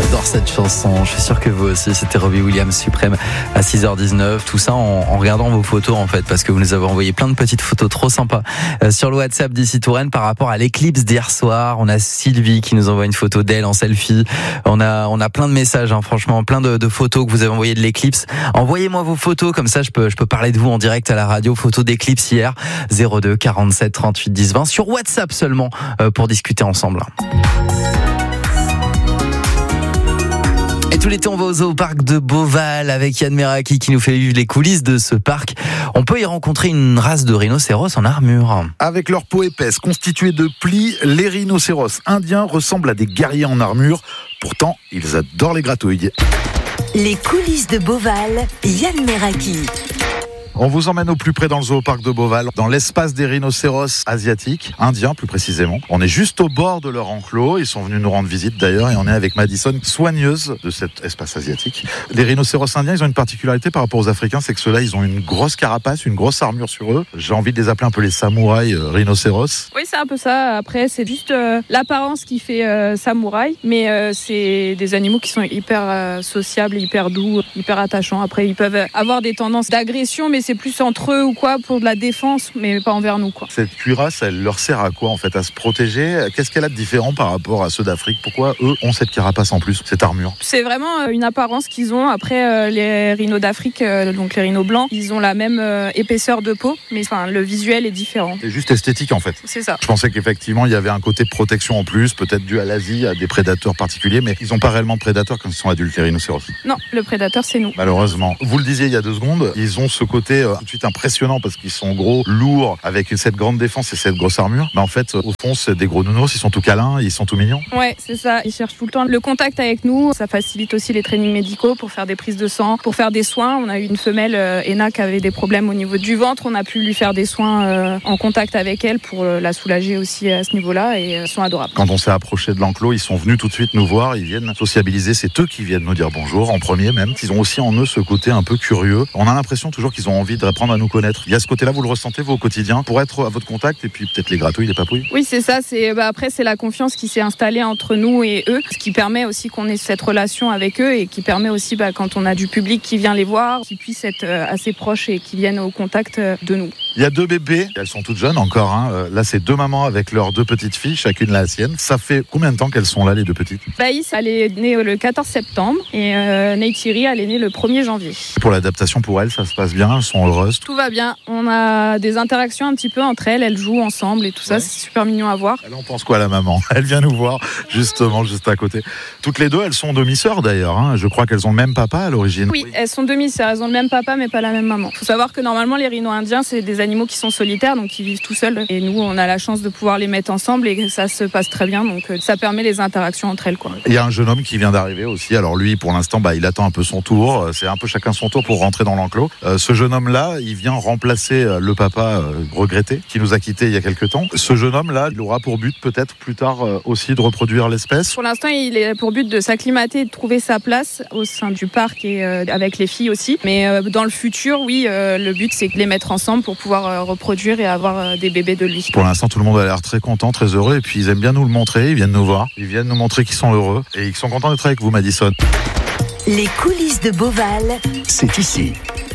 J'adore cette chanson, je suis sûr que vous aussi. C'était Robbie Williams, Suprême à 6h19. Tout ça en regardant vos photos en fait, parce que vous nous avez envoyé plein de petites photos trop sympas sur le WhatsApp d'ici Touraine par rapport à l'éclipse d'hier soir. On a Sylvie qui nous envoie une photo d'elle en selfie. On a plein de messages, franchement, plein de photos que vous avez envoyées de l'éclipse. Envoyez-moi vos photos, comme ça je peux parler de vous en direct à la radio. Photo d'éclipse hier, 02 47 38 10 20 sur WhatsApp seulement pour discuter ensemble. Et tout l'été, on va au Zoo-Parc de Beauval avec Yann Meraki qui nous fait vivre les coulisses de ce parc. On peut y rencontrer une race de rhinocéros en armure. Avec leur peau épaisse constituée de plis, les rhinocéros indiens ressemblent à des guerriers en armure. Pourtant, ils adorent les gratouilles. Les coulisses de Beauval, Yann Meraki. On vous emmène au plus près dans le Zoo-Parc de Beauval, dans l'espace des rhinocéros asiatiques, indiens plus précisément. On est juste au bord de leur enclos, ils sont venus nous rendre visite d'ailleurs, et on est avec Madison, soigneuse de cet espace asiatique. Les rhinocéros indiens, ils ont une particularité par rapport aux Africains, c'est que ceux-là, ils ont une grosse carapace, une grosse armure sur eux. J'ai envie de les appeler un peu les samouraïs rhinocéros. Oui, c'est un peu ça. Après, c'est juste l'apparence qui fait samouraï, mais c'est des animaux qui sont hyper sociables, hyper doux, hyper attachants. Après, ils peuvent avoir des tendances d'agression, mais c'est plus entre eux ou quoi, pour de la défense, mais pas envers nous, quoi. Cette cuirasse, elle leur sert à quoi en fait? À se protéger? Qu'est-ce qu'elle a de différent par rapport à ceux d'Afrique? Pourquoi eux ont cette carapace en plus, cette armure? C'est vraiment une apparence qu'ils ont. Après, les rhinos d'Afrique, donc les rhinos blancs, ils ont la même épaisseur de peau, mais enfin, le visuel est différent. C'est juste esthétique en fait. C'est ça. Je pensais qu'effectivement il y avait un côté de protection en plus, peut-être dû à l'Asie, à des prédateurs particuliers, mais ils n'ont pas réellement de prédateurs quand ils sont adultes, les rhinocéros. Non, le prédateur c'est nous. Malheureusement. Vous le disiez il y a 2 secondes, ils ont ce côté tout de suite impressionnant parce qu'ils sont gros, lourds, avec cette grande défense et cette grosse armure. Mais en fait, au fond, c'est des gros nounours, ils sont tout câlins, ils sont tout mignons. Ouais, c'est ça. Ils cherchent tout le temps le contact avec nous. Ça facilite aussi les trainings médicaux pour faire des prises de sang, pour faire des soins. On a eu une femelle, Ena, qui avait des problèmes au niveau du ventre. On a pu lui faire des soins en contact avec elle pour la soulager aussi à ce niveau-là, et ils sont adorables. Quand on s'est approché de l'enclos, ils sont venus tout de suite nous voir, ils viennent sociabiliser. C'est eux qui viennent nous dire bonjour, en premier même. Ils ont aussi en eux ce côté un peu curieux. On a l'impression toujours qu'ils ont envie d'apprendre à nous connaître. Il y a ce côté-là, vous le ressentez vous au quotidien, pour être à votre contact, et puis peut-être les gratouilles, les papouilles. Oui, c'est ça. Après, c'est la confiance qui s'est installée entre nous et eux, ce qui permet aussi qu'on ait cette relation avec eux, et qui permet aussi, quand on a du public qui vient les voir, qu'ils puissent être assez proches et qu'ils viennent au contact de nous. Il y a 2 bébés, elles sont toutes jeunes encore. Là, c'est 2 mamans avec leurs 2 petites filles, chacune la sienne. Ça fait combien de temps qu'elles sont là, les 2 petites? Baïs, elle est née le 14 septembre et Neytiri, elle est née le 1er janvier. Pour l'adaptation pour elles, ça se passe bien, elles sont heureuses? Tout va bien. On a des interactions un petit peu entre elles jouent ensemble et tout ça, c'est super mignon à voir. Alors on pense quoi, la maman? Elle vient nous voir, justement, juste à côté. Toutes les 2, elles sont demi-sœurs d'ailleurs. Je crois qu'elles ont le même papa à l'origine. Oui, elles sont demi-sœurs, elles ont le même papa mais pas la même maman. Il faut savoir que normalement les rhinos indiens, c'est des animaux qui sont solitaires, donc ils vivent tout seuls. Et nous, on a la chance de pouvoir les mettre ensemble et ça se passe très bien, donc ça permet les interactions entre elles, quoi. Il y a un jeune homme qui vient d'arriver aussi. Alors lui, pour l'instant, il attend un peu son tour. C'est un peu chacun son tour pour rentrer dans l'enclos. Ce jeune homme-là, il vient remplacer le papa regretté, qui nous a quittés il y a quelques temps. Ce jeune homme-là, il aura pour but peut-être plus tard aussi de reproduire l'espèce. Pour l'instant, il est pour but de s'acclimater et de trouver sa place au sein du parc et avec les filles aussi. Mais dans le futur, oui, le but c'est de les mettre ensemble pour pouvoir reproduire et avoir des bébés de lui. Pour l'instant, tout le monde a l'air très content, très heureux, et puis ils aiment bien nous le montrer, ils viennent nous voir, ils viennent nous montrer qu'ils sont heureux et ils sont contents d'être avec vous, Madison. Les coulisses de Beauval, c'est ici.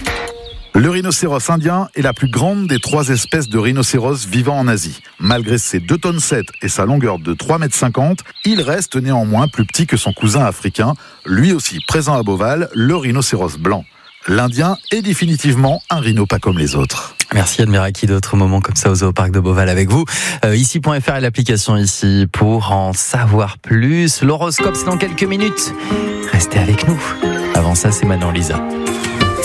Le rhinocéros indien est la plus grande des 3 espèces de rhinocéros vivant en Asie. Malgré ses 2,7 tonnes et sa longueur de 3,50 m, il reste néanmoins plus petit que son cousin africain, lui aussi présent à Beauval, le rhinocéros blanc. L'Indien est définitivement un rhino pas comme les autres. Merci Yann Meraki, d'autres moments comme ça au Zoo-Parc de Beauval avec vous. Ici.fr est l'application ici pour en savoir plus. L'horoscope, c'est dans quelques minutes. Restez avec nous. Avant ça, c'est Manon Lisa.